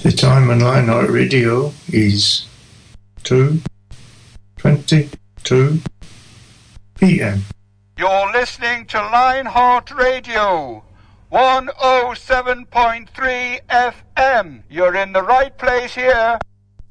The time on Lionheart Radio is 2:22 p.m. You're listening to Lionheart Radio, 107.3 FM. You're in the right place here.